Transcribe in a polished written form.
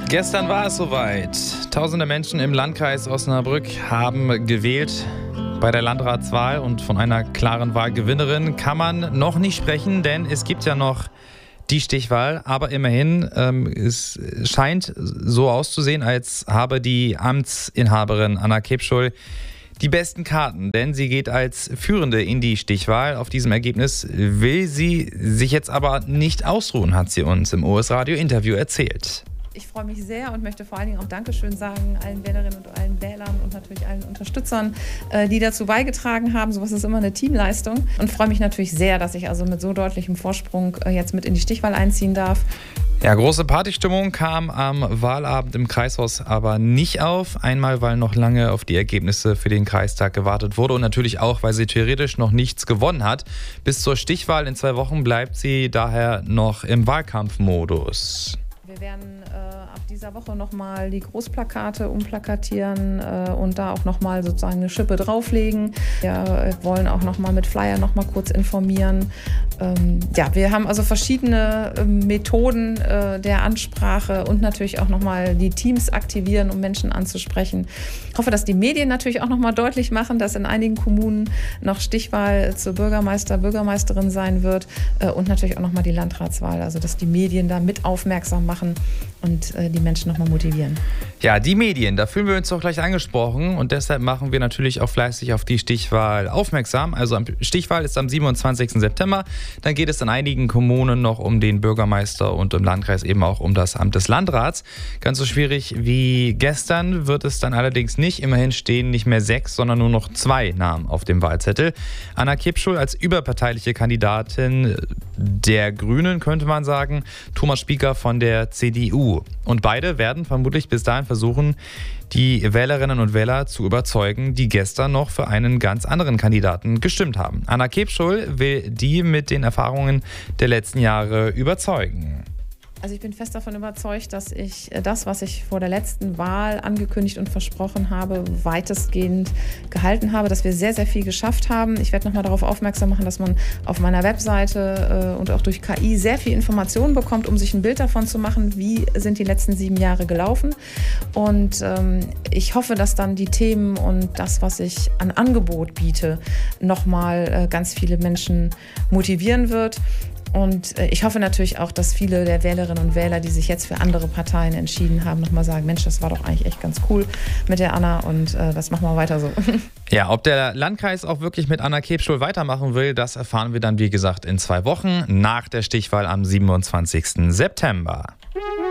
Gestern war es soweit. Tausende Menschen im Landkreis Osnabrück haben gewählt bei der Landratswahl und von einer klaren Wahlgewinnerin kann man noch nicht sprechen, denn es gibt ja noch die Stichwahl. Aber immerhin, es scheint so auszusehen, als habe die Amtsinhaberin Anna Kebschul die besten Karten, denn sie geht als Führende in die Stichwahl. Auf diesem Ergebnis will sie sich jetzt aber nicht ausruhen, hat sie uns im OS-Radio-Interview erzählt. Ich freue mich sehr und möchte vor allen Dingen auch Dankeschön sagen allen Wählerinnen und allen Wählern und natürlich allen Unterstützern, die dazu beigetragen haben. Sowas ist immer eine Teamleistung und freue mich natürlich sehr, dass ich also mit so deutlichem Vorsprung jetzt mit in die Stichwahl einziehen darf. Ja, große Partystimmung kam am Wahlabend im Kreishaus aber nicht auf. Einmal, weil noch lange auf die Ergebnisse für den Kreistag gewartet wurde und natürlich auch, weil sie theoretisch noch nichts gewonnen hat. Bis zur Stichwahl in 2 Wochen bleibt sie daher noch im Wahlkampfmodus. Wir werden ab dieser Woche nochmal die Großplakate umplakatieren und da auch nochmal sozusagen eine Schippe drauflegen. Wir wollen auch nochmal mit Flyer nochmal kurz informieren. Wir haben also verschiedene Methoden der Ansprache und natürlich auch nochmal die Teams aktivieren, um Menschen anzusprechen. Ich hoffe, dass die Medien natürlich auch nochmal deutlich machen, dass in einigen Kommunen noch Stichwahl zur Bürgermeister, Bürgermeisterin sein wird und natürlich auch nochmal die Landratswahl. Also dass die Medien da mit aufmerksam machen und die Menschen nochmal motivieren. Ja, die Medien, da fühlen wir uns doch gleich angesprochen und deshalb machen wir natürlich auch fleißig auf die Stichwahl aufmerksam. Also Stichwahl ist am 27. September. Dann geht es in einigen Kommunen noch um den Bürgermeister und im Landkreis eben auch um das Amt des Landrats. Ganz so schwierig wie gestern wird es dann allerdings nicht. Immerhin stehen nicht mehr 6, sondern nur noch 2 Namen auf dem Wahlzettel. Anna Kebschul als überparteiliche Kandidatin der Grünen, könnte man sagen. Thomas Spieker von der CDU. Und beide werden vermutlich bis dahin versuchen, die Wählerinnen und Wähler zu überzeugen, die gestern noch für einen ganz anderen Kandidaten gestimmt haben. Anna Kebschul will die mit den Erfahrungen der letzten Jahre überzeugen. Also ich bin fest davon überzeugt, dass ich das, was ich vor der letzten Wahl angekündigt und versprochen habe, weitestgehend gehalten habe, dass wir sehr, sehr viel geschafft haben. Ich werde nochmal darauf aufmerksam machen, dass man auf meiner Webseite und auch durch KI sehr viel Informationen bekommt, um sich ein Bild davon zu machen, wie sind die letzten 7 Jahre gelaufen. Und ich hoffe, dass dann die Themen und das, was ich an Angebot biete, nochmal ganz viele Menschen motivieren wird. Und ich hoffe natürlich auch, dass viele der Wählerinnen und Wähler, die sich jetzt für andere Parteien entschieden haben, nochmal sagen, Mensch, das war doch eigentlich echt ganz cool mit der Anna und das machen wir weiter so. Ja, ob der Landkreis auch wirklich mit Anna Kebschul weitermachen will, das erfahren wir dann, wie gesagt, in 2 Wochen nach der Stichwahl am 27. September.